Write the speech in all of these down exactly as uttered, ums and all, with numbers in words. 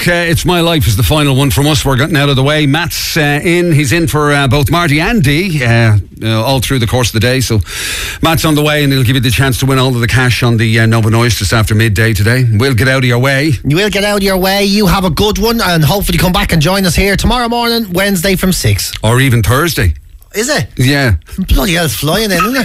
Uh, it's My Life is the final one from us. We're getting out of the way. Matt's uh, in. He's in for uh, both Marty and Dee uh, uh, all through the course of the day. So Matt's on the way and he'll give you the chance to win all of the cash on the uh, Nova Noise just after midday today. We'll get out of your way. You will get out of your way. You have a good one and hopefully come back and join us here tomorrow morning, Wednesday from six. Or even Thursday. Is it? Yeah. Bloody hell, it's flying in, isn't it?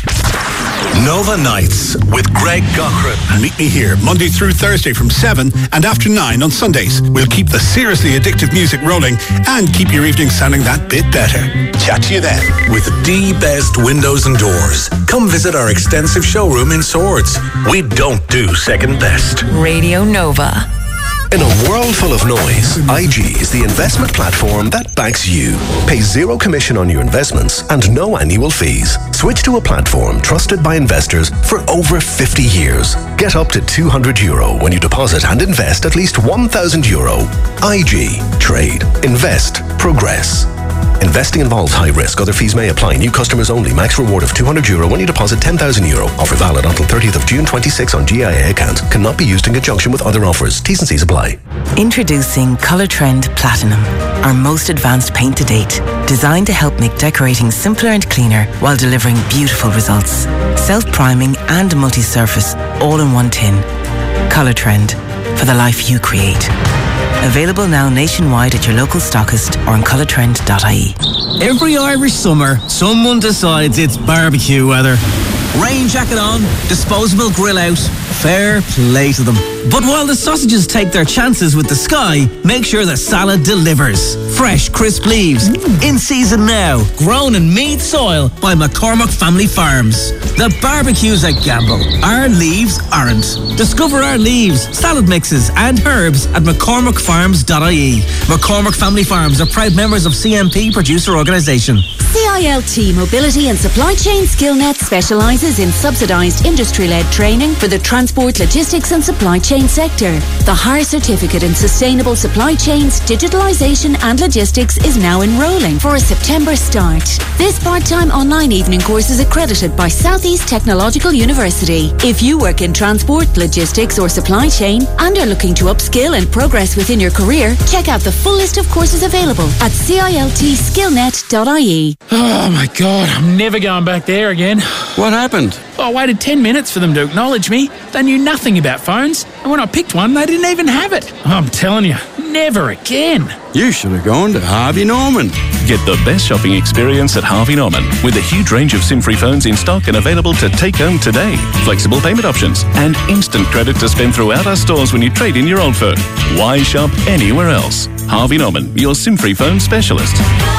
Nova Nights with Greg Cochran. Meet me here Monday through Thursday from seven and after nine on Sundays. We'll keep the seriously addictive music rolling and keep your evening sounding that bit better. Chat to you then. With the best windows and doors. Come visit our extensive showroom in Swords. We don't do second best. Radio Nova. In a world full of noise, I G is the investment platform that backs you. Pay zero commission on your investments and no annual fees. Switch to a platform trusted by investors for over fifty years. Get up to two hundred euro when you deposit and invest at least one thousand euro. I G. Trade. Invest. Progress. Investing involves high risk. Other fees may apply. New customers only. Max reward of two hundred euro when you deposit ten thousand euro. Offer valid until thirtieth of June twenty-six on G I A account. Cannot be used in conjunction with other offers. T's and C's apply. Introducing Colour Trend Platinum, our most advanced paint to date. Designed to help make decorating simpler and cleaner while delivering beautiful results. Self-priming and multi-surface, all in one tin. Colour Trend, for the life you create. Available now nationwide at your local stockist or on colour trend dot I E. Every Irish summer, someone decides it's barbecue weather. Rain jacket on, disposable grill out, fair play to them. But while the sausages take their chances with the sky, make sure the salad delivers. Fresh, crisp leaves, mm. in season now, grown in Meath soil by McCormick Family Farms. The barbecue's a gamble. Our leaves aren't. Discover our leaves, salad mixes and herbs at mccormick farms dot I E. McCormick Family Farms are proud members of C M P Producer Organisation. C I L T Mobility and Supply Chain SkillNet specialises in subsidised industry-led training for the transport, logistics and supply chain sector. The higher certificate in sustainable supply chains, digitalisation and logistics is now enrolling for a September start. This part-time online evening course is accredited by South East Technological University. If you work in transport, logistics or supply chain and are looking to upskill and progress within your career, check out the full list of courses available at C I L T skillnet dot I E. Oh my God, I'm never going back there again. What happened? I waited ten minutes for them to acknowledge me. They knew nothing about phones, and when I picked one, they didn't even have it. I'm telling you, never again. You should have gone to Harvey Norman. Get the best shopping experience at Harvey Norman with a huge range of SIM-free phones in stock and available to take home today. Flexible payment options and instant credit to spend throughout our stores when you trade in your old phone. Why shop anywhere else? Harvey Norman, your SIM-free phone specialist.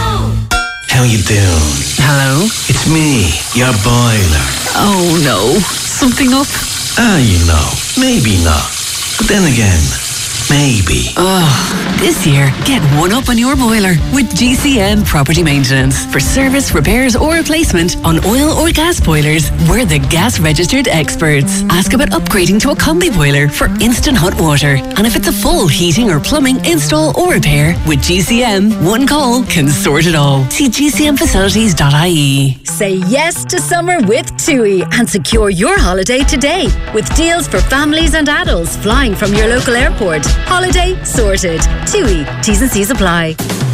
How you doing? Hello? It's me, your boiler. Oh no, something up? Ah, you know, maybe not. But then again, maybe. Oh, this year, get one up on your boiler with G C M Property Maintenance. For service, repairs or replacement on oil or gas boilers, we're the gas registered experts. Ask about upgrading to a combi boiler for instant hot water. And if it's a full heating or plumbing install or repair, with G C M, one call can sort it all. See G C M facilities dot I E. Say yes to summer with TUI and secure your holiday today with deals for families and adults flying from your local airport. Holiday sorted. TUI. T's and C's apply.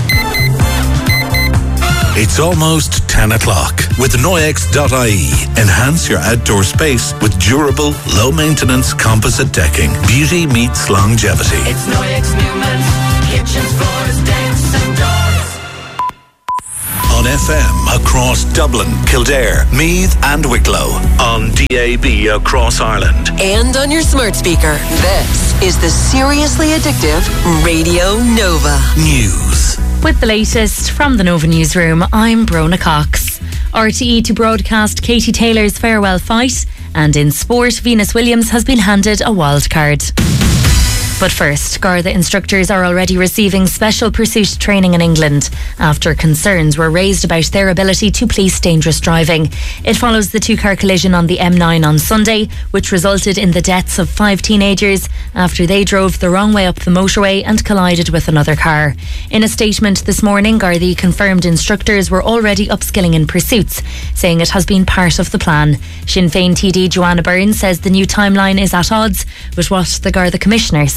It's almost ten o'clock with Noyex dot I E. Enhance your outdoor space with durable, low-maintenance composite decking. Beauty meets longevity. It's Noyex Newman. Kitchens, floors, decks and doors. On F M across Dublin, Kildare, Meath and Wicklow. On D A B across Ireland. And on your smart speaker. This is the seriously addictive Radio Nova. News. With the latest from the Nova Newsroom, I'm Brona Cox. R T E to broadcast Katie Taylor's farewell fight, and in sport, Venus Williams has been handed a wild card. But first, Garda instructors are already receiving special pursuit training in England after concerns were raised about their ability to police dangerous driving. It follows the two-car collision on the M nine on Sunday, which resulted in the deaths of five teenagers after they drove the wrong way up the motorway and collided with another car. In a statement this morning, Gardaí confirmed instructors were already upskilling in pursuits, saying it has been part of the plan. Sinn Féin T D Joanna Byrne says the new timeline is at odds with what the Garda Commissioner said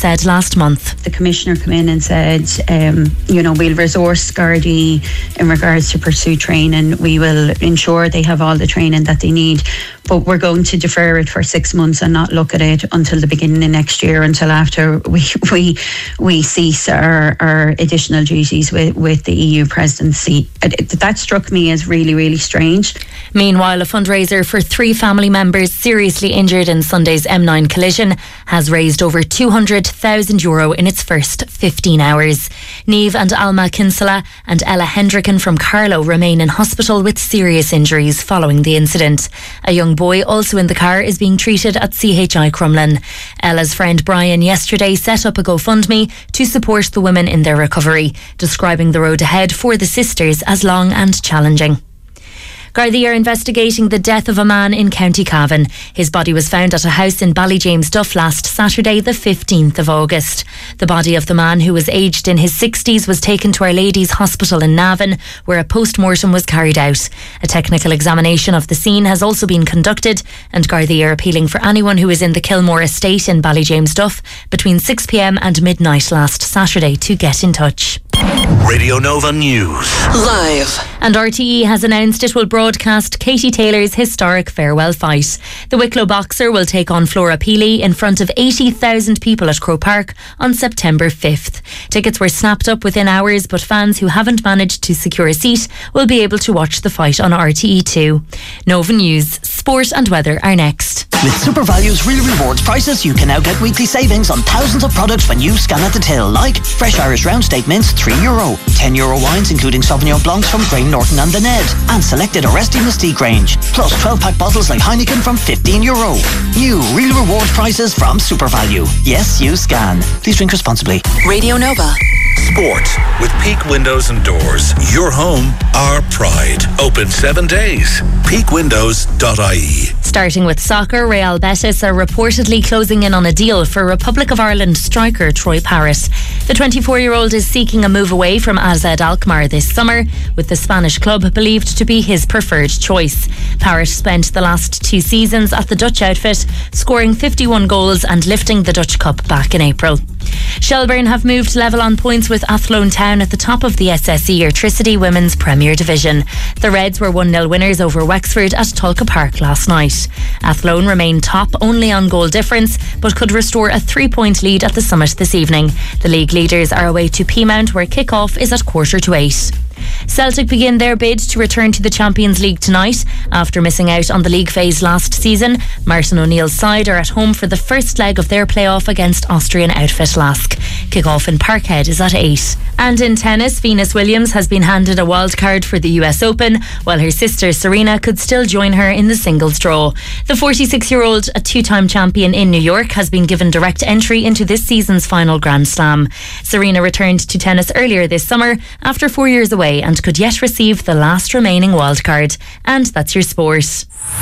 said last month. The Commissioner came in and said, um, you know, we'll resource Gardaí in regards to pursuit training. We will ensure they have all the training that they need. But we're going to defer it for six months and not look at it until the beginning of next year, until after we we we cease our, our additional duties with, with the E U presidency. That struck me as really, really strange. Meanwhile, a fundraiser for three family members seriously injured in Sunday's M nine collision has raised over two hundred thousand euro in its first fifteen hours. Niamh and Alma Kinsella and Ella Hendricken from Carlow remain in hospital with serious injuries following the incident. A young boy also in the car is being treated at C H I Crumlin. Ella's friend Brian yesterday set up a GoFundMe to support the women in their recovery, describing the road ahead for the sisters as long and challenging. Gardaí are investigating the death of a man in County Cavan. His body was found at a house in Ballyjamesduff last Saturday, the fifteenth of August. The body of the man, who was aged in his sixties, was taken to Our Lady's Hospital in Navan, where a post-mortem was carried out. A technical examination of the scene has also been conducted, and Gardaí are appealing for anyone who was in the Kilmore estate in Ballyjamesduff between six p m and midnight last Saturday to get in touch. Radio Nova News. Live. And R T E has announced it will broadcast Katie Taylor's historic farewell fight. The Wicklow boxer will take on Flora Peely in front of eighty thousand people at Croke Park on September fifth. Tickets were snapped up within hours, but fans who haven't managed to secure a seat will be able to watch the fight on R T E two. Nova News, sport and weather are next. With SuperValue's Real Rewards prices, you can now get weekly savings on thousands of products when you scan at the till, like fresh Irish round steak mince, three euro, ten euro wines including Sauvignon Blancs from Graham Norton and the Ned, and selected Aresti Mystique range, plus twelve pack bottles like Heineken from fifteen euro. New Real Rewards prices from SuperValue. Yes, you scan. Please drink responsibly. Radio Nova. Sport with Peak Windows and Doors. Your home, our pride. Open seven days. peak windows dot I E. Starting with soccer, Real Betis are reportedly closing in on a deal for Republic of Ireland striker Troy Parrott. The twenty-four-year-old is seeking a move away from A Z Alkmaar this summer, with the Spanish club believed to be his preferred choice. Parrott spent the last two seasons at the Dutch outfit, scoring fifty-one goals and lifting the Dutch Cup back in April. Shelbourne have moved level on points with Athlone Town at the top of the S S E Electricity Women's Premier Division. The Reds were one nil winners over Wexford at Tulka Park last night. Athlone remain top only on goal difference, but could restore a three-point lead at the Summit this evening. The league leaders are away to Peamount, where kick-off is at quarter to eight. Celtic begin their bid to return to the Champions League tonight. After missing out on the league phase last season, Martin O'Neill's side are at home for the first leg of their playoff against Austrian outfit Lask. Kick-off in Parkhead is at eight. And in tennis, Venus Williams has been handed a wild card for the U S Open, while her sister Serena could still join her in the singles draw. The forty-six-year-old, a two-time champion in New York, has been given direct entry into this season's final Grand Slam. Serena returned to tennis earlier this summer after four years away and could yet receive the last remaining wildcard. And that's your sport.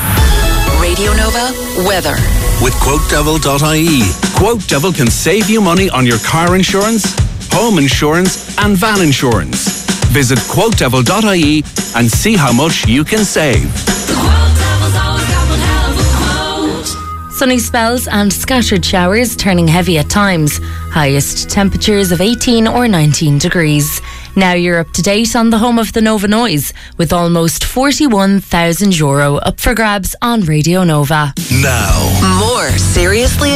Radio Nova weather. With quote devil dot I E. Quote Devil can save you money on your car insurance, home insurance and van insurance. Visit quote devil dot I E and see how much you can save. Sunny spells and scattered showers, turning heavy at times. Highest temperatures of eighteen or nineteen degrees. Now you're up to date on the home of the Nova Noise, with almost forty-one thousand euro up for grabs on Radio Nova. Now, more seriously